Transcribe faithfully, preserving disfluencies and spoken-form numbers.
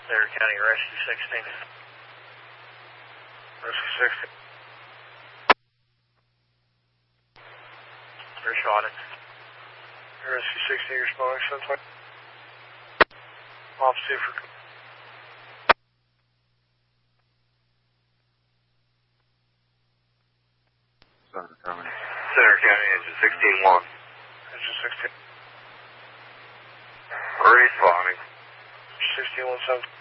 Center County Rescue sixteen. Rescue sixteen. Responding. Rescue sixteen responding. Sometime. Off two for. Center County Engine sixteen one. Engine sixteen. Responding. sixteen one seven.